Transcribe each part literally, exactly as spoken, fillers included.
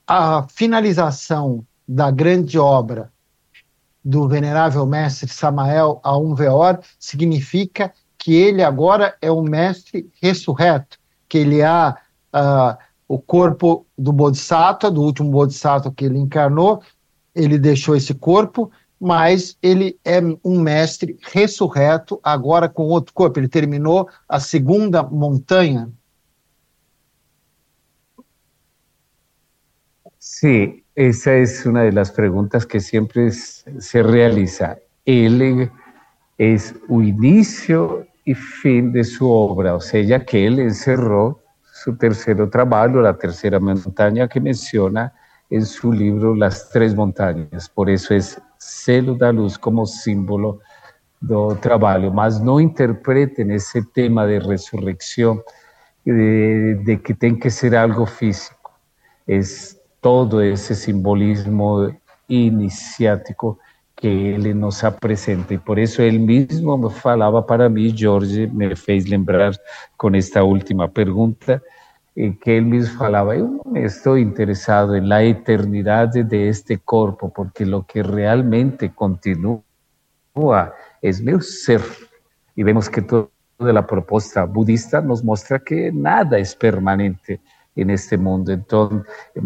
a finalização da grande obra do venerável mestre Samael Aun Weor significa que ele agora é um mestre ressurreto, que ele é uh, o corpo do Bodhisattva, do último Bodhisattva que ele encarnou, ele deixou esse corpo, mas ele é um mestre ressurreto, agora com outro corpo. Ele terminou a segunda montanha. Sí, esa es una de las preguntas que siempre se realiza. Él es o inicio y fin de su obra, o sea, ya que él encerró su tercer trabajo, la tercera montaña que menciona en su libro Las Tres Montañas. Por eso es Selo da Luz como símbolo do trabalho, mas não interpretem esse tema de ressurreição, de, de que tem que ser algo físico. É todo esse simbolismo iniciático que ele nos apresenta. E por isso ele mesmo falava para mim, Jorge, me fez lembrar com esta última pergunta, que ele mesmo falava, eu não estou interessado em la eternidade de este corpo, porque lo que realmente continua é meu ser. E vemos que toda a proposta budista nos mostra que nada é permanente neste mundo. Então,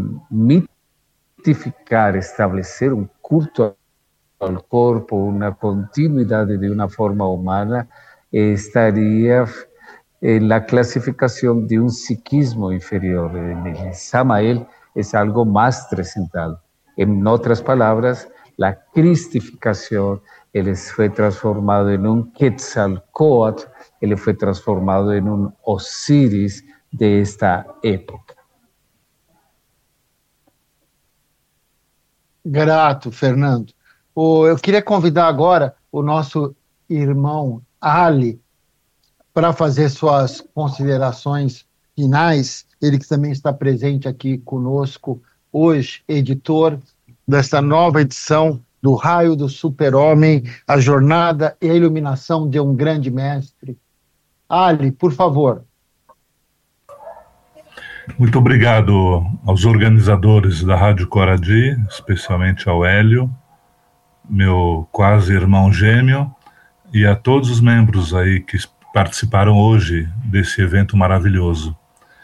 mitificar, estabelecer um culto ao corpo, uma continuidade de uma forma humana, estaria na classificação de um psiquismo inferior. En Samael é algo mais transcendental. Em outras palavras, a cristificação, ele foi transformado em um Quetzalcóatl, ele foi transformado em um Osíris de esta época. Grato, Fernando. Eu queria convidar agora o nosso irmão Ali para fazer suas considerações finais, ele que também está presente aqui conosco hoje, editor desta nova edição do Raio do Super-Homem, a jornada e a iluminação de um grande mestre. Ali, por favor. Muito obrigado aos organizadores da Rádio Coradi, especialmente ao Hélio, meu quase irmão gêmeo, e a todos os membros aí que participaram hoje desse evento maravilhoso.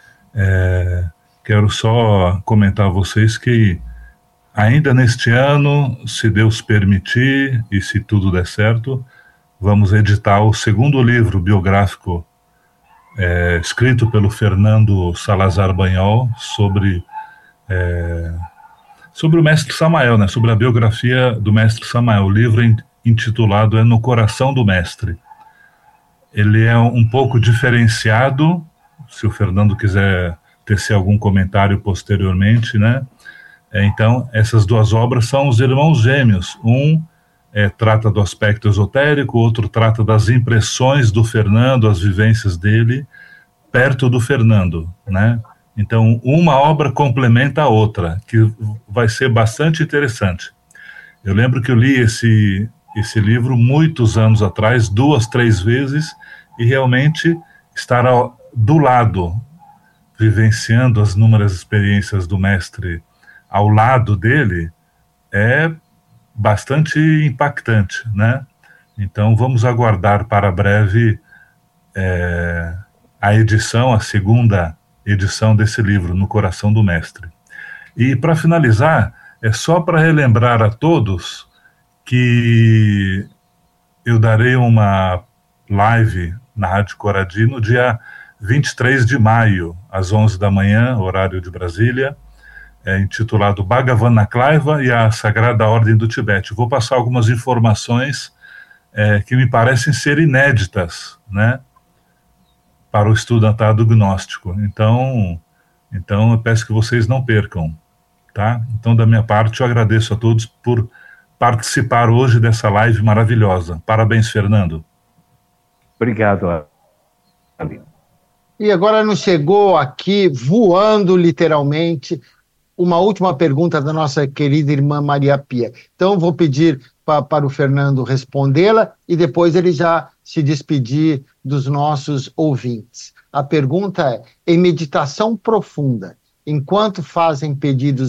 É, quero só comentar a vocês que ainda neste ano, se Deus permitir e se tudo der certo, vamos editar o segundo livro biográfico é, escrito pelo Fernando Salazar Banhol sobre, é, sobre o mestre Samael, né, sobre a biografia do mestre Samael. O livro intitulado é No Coração do Mestre. Ele é um pouco diferenciado, se o Fernando quiser tecer algum comentário posteriormente, né? Então, essas duas obras são os irmãos gêmeos. Um é, trata do aspecto esotérico, o outro trata das impressões do Fernando, as vivências dele, perto do Fernando, né? Então, uma obra complementa a outra, que vai ser bastante interessante. Eu lembro que eu li esse, esse livro muitos anos atrás, duas, três vezes, e realmente estar ao, do lado, vivenciando as inúmeras experiências do mestre ao lado dele, é bastante impactante, né? Então vamos aguardar para breve é, a edição, a segunda edição desse livro, No Coração do Mestre. E para finalizar, é só para relembrar a todos que eu darei uma live na Rádio Coradi no dia vinte e três de maio, às onze da manhã, horário de Brasília, é intitulado Bhagavanakaiva e a Sagrada Ordem do Tibete. Vou passar algumas informações é, que me parecem ser inéditas, né, para o estudantado gnóstico. Então, então eu peço que vocês não percam, tá? Então, da minha parte, eu agradeço a todos por participar hoje dessa live maravilhosa. Parabéns, Fernando. Obrigado, Ali. E agora nos chegou aqui, voando literalmente, uma última pergunta da nossa querida irmã Maria Pia. Então, vou pedir pa, para o Fernando respondê-la e depois ele já se despedir dos nossos ouvintes. A pergunta é: em meditação profunda, enquanto fazem pedidos